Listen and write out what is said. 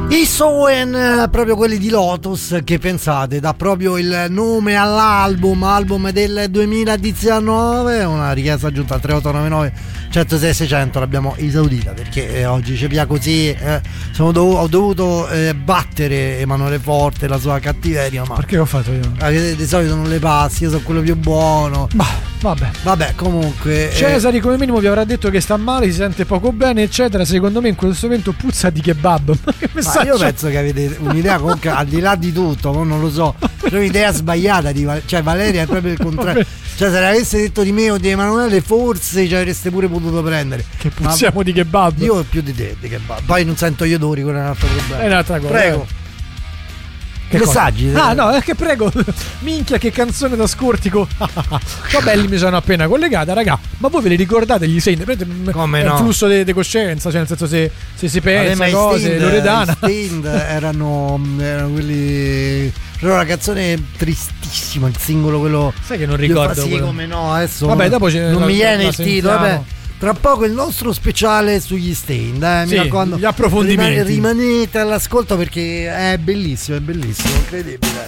I Soen, proprio quelli di Lotus, che pensate, dà proprio il nome album del 2019, una richiesta aggiunta al 3899 106 600, l'abbiamo esaudita perché oggi ci piace così, ho dovuto battere Emanuele Forte, la sua cattiveria, ma perché ho fatto io? Di solito non le passi, io sono quello più buono. Vabbè, comunque Cesari come minimo vi avrà detto che sta male, si sente poco bene eccetera. Secondo me in questo momento puzza di kebab. Ma io penso che avete un'idea comunque al di là di tutto, non lo so, c'è un'idea sbagliata cioè Valeria è proprio il contrario. Cioè se l'avesse detto di me o di Emanuele forse ci avreste pure potuto prendere. Che puzziamo di kebab. Io ho più di te di kebab. Poi non sento gli odori, quello è un altro problema. È un'altra cosa. Prego. Che messaggi? No, è che prego. Minchia, che canzone da scortico. Vabbè, lì mi sono appena collegata, raga. Ma voi ve li ricordate gli Stain? Come no? Il flusso di coscienza, cioè nel senso se si pensa cose, Loredana. I Stain erano quelli. Però una canzone tristissima, il singolo quello. Sai che non ricordo. Sì, come no, adesso. Vabbè, dopo non mi viene il titolo, vabbè. Tra poco il nostro speciale sugli Stain, mi raccomando, gli approfondimenti. Rimanete all'ascolto perché è bellissimo, incredibile.